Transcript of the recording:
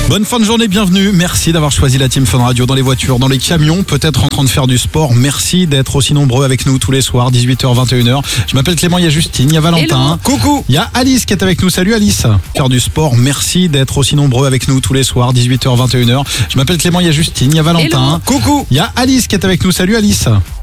Bonne fin de journée, bienvenue. Merci d'avoir choisi la Team Fun Radio dans les voitures, dans les camions, peut-être en train de faire du sport. Merci d'être aussi nombreux avec nous tous les soirs, 18h, 21h. Je m'appelle Clément, il y a Justine, il y a Valentin. Hello. Coucou. Il y a Alice qui est avec nous. Salut Alice. Faire du sport, merci d'être aussi nombreux avec nous tous les soirs, 18h, 21h. Je m'appelle Clément, il y a Justine, il y a Valentin. Hello. Coucou. Il y a Alice qui est avec nous. Salut Alice.